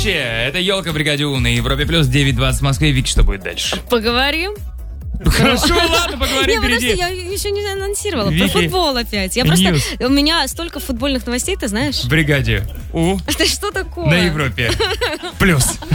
Короче, это елка бригаде У на Европе плюс 9:20 в Москве. Вики, что будет дальше? Поговорим. Хорошо, ладно, поговорим впереди. Я еще не анонсировала. Вики, Про футбол опять. У меня столько футбольных новостей, ты знаешь? В бригаде У Это что такое? на Европе плюс.